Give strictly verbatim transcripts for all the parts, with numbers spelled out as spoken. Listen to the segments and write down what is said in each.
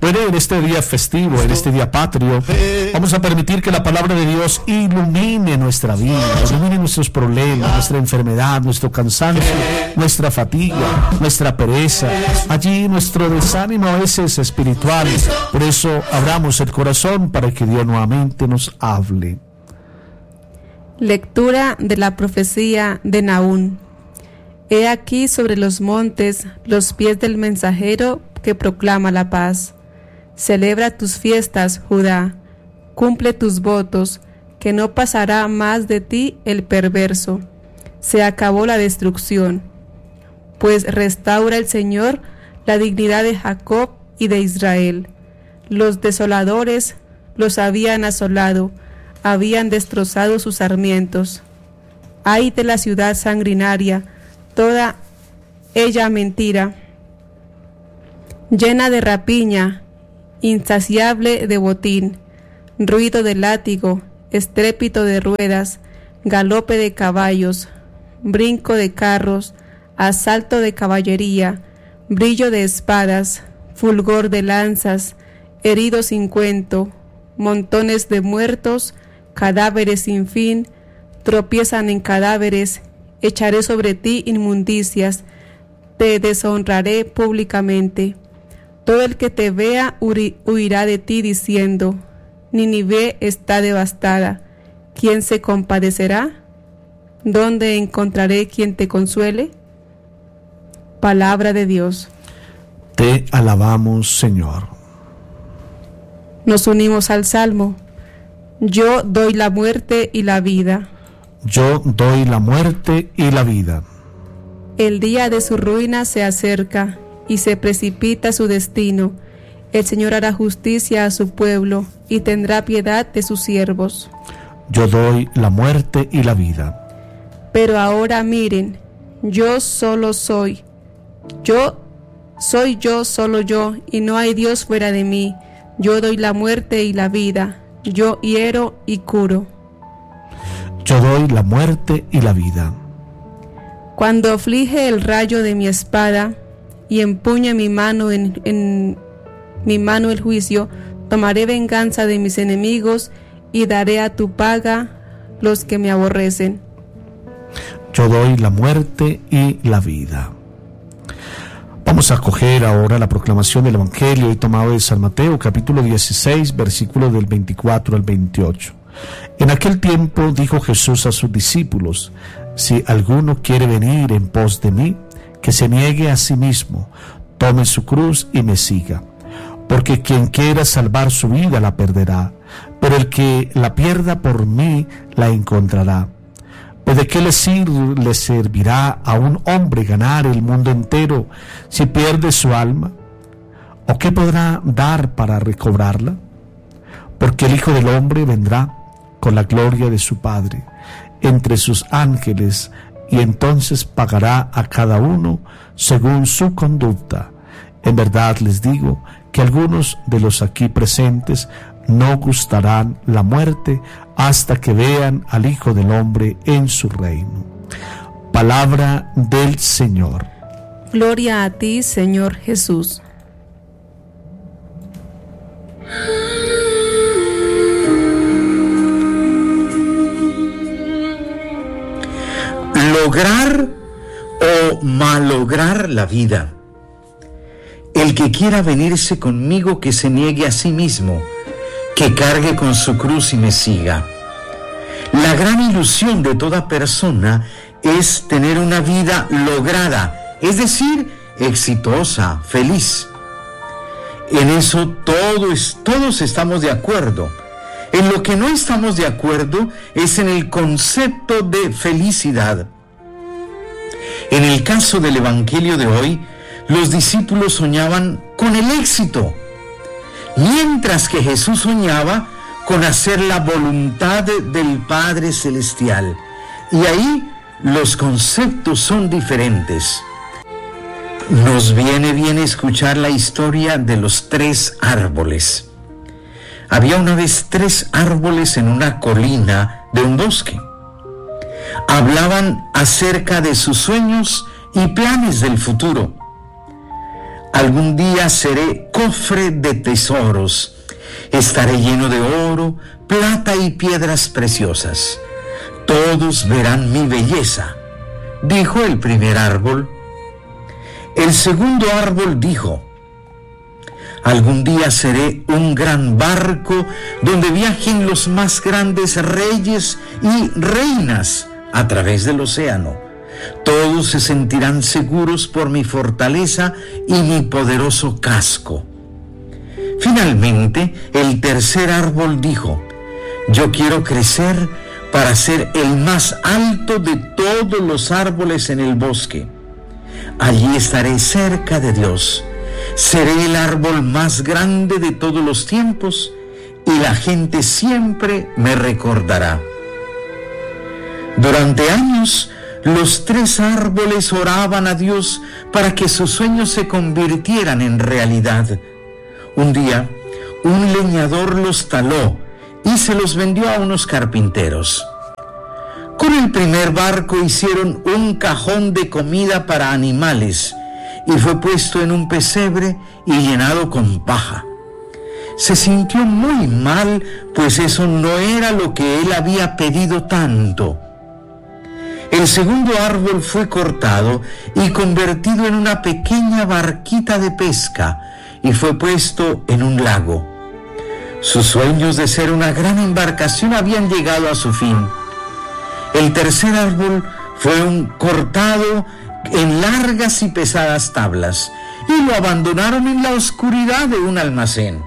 Bueno, en este día festivo, en este día patrio, vamos a permitir que la palabra de Dios ilumine nuestra vida, ilumine nuestros problemas, nuestra enfermedad, nuestro cansancio, nuestra fatiga, nuestra pereza, allí nuestro desánimo a veces espiritual. Por eso abramos el corazón para que Dios nuevamente nos hable. Lectura de la profecía de Nahum. He aquí sobre los montes los pies del mensajero que proclama la paz. Celebra tus fiestas, Judá, cumple tus votos, que no pasará más de ti el perverso. Se acabó la destrucción, pues restaura el Señor la dignidad de Jacob y de Israel. Los desoladores los habían asolado, habían destrozado sus sarmientos. Ay de la ciudad sanguinaria, toda ella mentira, llena de rapiña, insaciable de botín, ruido de látigo, estrépito de ruedas, galope de caballos, brinco de carros, asalto de caballería, brillo de espadas, fulgor de lanzas, heridos sin cuento, montones de muertos, cadáveres sin fin, tropiezan en cadáveres, echaré sobre ti inmundicias, te deshonraré públicamente. Todo el que te vea huirá de ti diciendo, Nínive está devastada, ¿quién se compadecerá? ¿Dónde encontraré quien te consuele? Palabra de Dios. Te alabamos, Señor. Nos unimos al Salmo. Yo doy la muerte y la vida. Yo doy la muerte y la vida. El día de su ruina se acerca y se precipita su destino. El Señor hará justicia a su pueblo y tendrá piedad de sus siervos. Yo doy la muerte y la vida. Pero ahora miren, yo solo soy. Yo soy yo, solo yo, y no hay Dios fuera de mí. Yo doy la muerte y la vida. Yo hiero y curo. Yo doy la muerte y la vida. Cuando aflige el rayo de mi espada y empuñe mi mano en, en mi mano el juicio, tomaré venganza de mis enemigos y daré a tu paga los que me aborrecen. Yo doy la muerte y la vida. Vamos a coger ahora la proclamación del Evangelio y tomado de San Mateo, capítulo dieciséis, versículos del veinticuatro al veintiocho. En aquel tiempo dijo Jesús a sus discípulos, si alguno quiere venir en pos de mí, que se niegue a sí mismo, tome su cruz y me siga. Porque quien quiera salvar su vida la perderá, pero el que la pierda por mí la encontrará. ¿Pues de qué le, sir- le servirá a un hombre ganar el mundo entero si pierde su alma? ¿O qué podrá dar para recobrarla? Porque el Hijo del Hombre vendrá con la gloria de su Padre entre sus ángeles, y entonces pagará a cada uno según su conducta. En verdad les digo que algunos de los aquí presentes no gustarán la muerte hasta que vean al Hijo del Hombre en su reino. Palabra del Señor. Gloria a ti, Señor Jesús. Lograr o malograr la vida. El que quiera venirse conmigo, que se niegue a sí mismo, que cargue con su cruz y me siga. La gran ilusión de toda persona es tener una vida lograda, es decir, exitosa, feliz. En eso todos, todos estamos de acuerdo. En lo que no estamos de acuerdo es en el concepto de felicidad. En el caso del Evangelio de hoy, los discípulos soñaban con el éxito, mientras que Jesús soñaba con hacer la voluntad del Padre Celestial. Y ahí los conceptos son diferentes. Nos viene bien escuchar la historia de los tres árboles. Había una vez tres árboles en una colina de un bosque. Hablaban acerca de sus sueños y planes del futuro. Algún día seré cofre de tesoros. Estaré lleno de oro, plata y piedras preciosas. Todos verán mi belleza, dijo el primer árbol. El segundo árbol dijo: algún día seré un gran barco donde viajen los más grandes reyes y reinas a través del océano. Todos se sentirán seguros por mi fortaleza y mi poderoso casco. Finalmente, el tercer árbol dijo: yo quiero crecer para ser el más alto de todos los árboles en el bosque. Allí estaré cerca de Dios. Seré el árbol más grande de todos los tiempos y la gente siempre me recordará. Durante años, los tres árboles oraban a Dios para que sus sueños se convirtieran en realidad. Un día, un leñador los taló y se los vendió a unos carpinteros. Con el primer barco hicieron un cajón de comida para animales y fue puesto en un pesebre y llenado con paja. Se sintió muy mal, pues eso no era lo que él había pedido tanto. El segundo árbol fue cortado y convertido en una pequeña barquita de pesca y fue puesto en un lago. Sus sueños de ser una gran embarcación habían llegado a su fin. El tercer árbol fue un cortado en largas y pesadas tablas y lo abandonaron en la oscuridad de un almacén.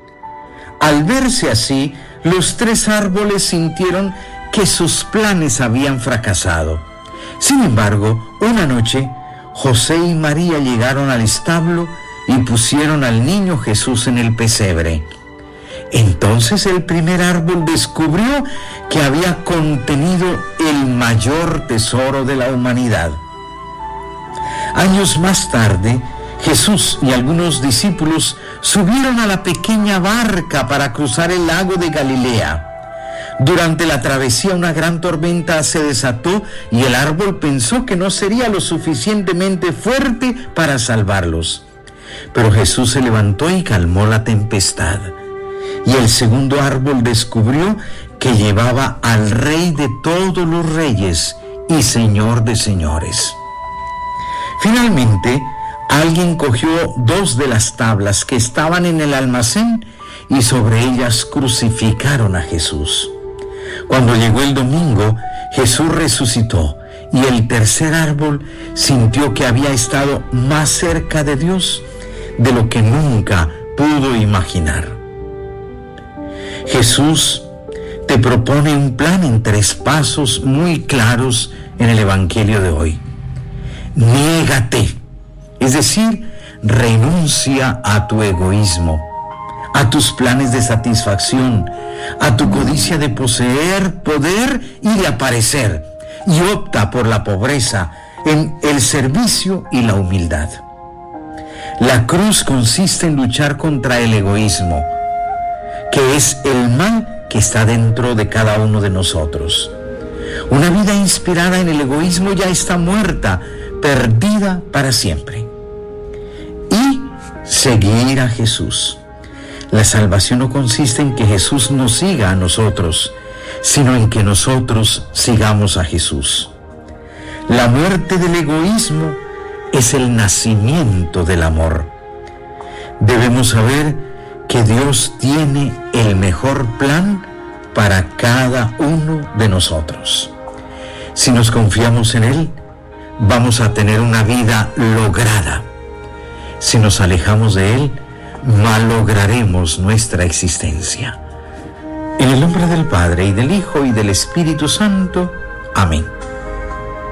Al verse así, los tres árboles sintieron que sus planes habían fracasado. Sin embargo, una noche, José y María llegaron al establo y pusieron al niño Jesús en el pesebre. Entonces el primer árbol descubrió que había contenido el mayor tesoro de la humanidad. Años más tarde, Jesús y algunos discípulos subieron a la pequeña barca para cruzar el lago de Galilea. Durante la travesía una gran tormenta se desató y el árbol pensó que no sería lo suficientemente fuerte para salvarlos. Pero Jesús se levantó y calmó la tempestad. Y el segundo árbol descubrió que llevaba al Rey de todos los reyes y Señor de señores. Finalmente, alguien cogió dos de las tablas que estaban en el almacén y sobre ellas crucificaron a Jesús. Cuando llegó el domingo, Jesús resucitó y el tercer árbol sintió que había estado más cerca de Dios de lo que nunca pudo imaginar. Jesús te propone un plan en tres pasos muy claros en el Evangelio de hoy. Niégate, es decir, renuncia a tu egoísmo, a tus planes de satisfacción, a tu codicia de poseer, poder y de aparecer, y opta por la pobreza, en el servicio y la humildad. La cruz consiste en luchar contra el egoísmo, que es el mal que está dentro de cada uno de nosotros. Una vida inspirada en el egoísmo ya está muerta, perdida para siempre. Y seguir a Jesús. La salvación no consiste en que Jesús nos siga a nosotros, sino en que nosotros sigamos a Jesús. La muerte del egoísmo es el nacimiento del amor. Debemos saber que Dios tiene el mejor plan para cada uno de nosotros. Si nos confiamos en Él, vamos a tener una vida lograda. Si nos alejamos de Él, malograremos nuestra existencia. En el nombre del Padre, y del Hijo, y del Espíritu Santo. Amén.